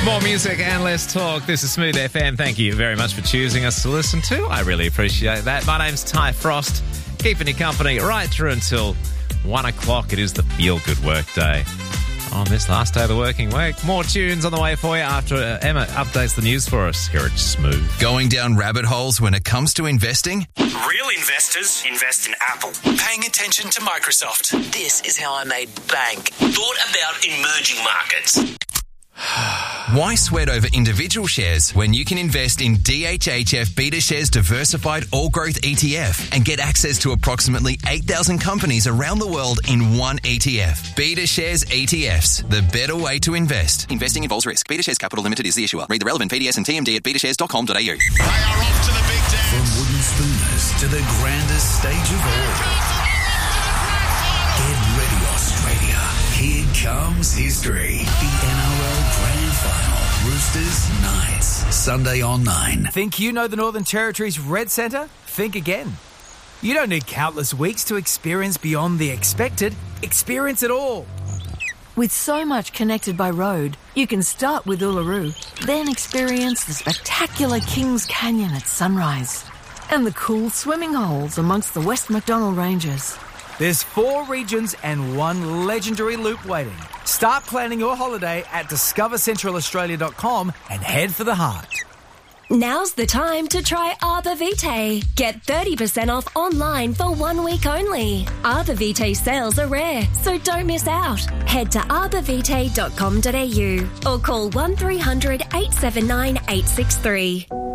More music and less talk. This is Smooth FM. Thank you very much for choosing us to listen to. I really appreciate that. My name's Ty Frost, keeping you company right through until 1 o'clock. It is the Feel Good Work Day on this last day of the working week. More tunes on the way for you after Emma updates the news for us here at Smooth. Going down rabbit holes when it comes to investing? Real investors invest in Apple. Paying attention to Microsoft. This is how I made bank. Thought about emerging markets. Why sweat over individual shares when you can invest in DHHF BetaShares Diversified All Growth ETF and get access to approximately 8,000 companies around the world in one ETF? BetaShares ETFs, the better way to invest. Investing involves risk. BetaShares Capital Limited is the issuer. Read the relevant PDS and TMD at betashares.com.au. They are off to the big dance. From wooden spooners to the grandest stage of all. Get ready, Australia. Here comes history. The NRL Grand Final. Roosters Knights. Sunday on 9. Think you know the Northern Territory's Red Centre? Think again. You don't need countless weeks to experience beyond the expected. Experience it all. With so much connected by road, you can start with Uluru, then experience the spectacular Kings Canyon at sunrise and the cool swimming holes amongst the West MacDonnell Ranges. There's 4 regions and 1 legendary loop waiting. Start planning your holiday at discovercentralaustralia.com and head for the heart. Now's the time to try Arbor Vitae. Get 30% off online for 1 week only. Arbor Vitae sales are rare, so don't miss out. Head to arborvitae.com.au or call 1300 879 863.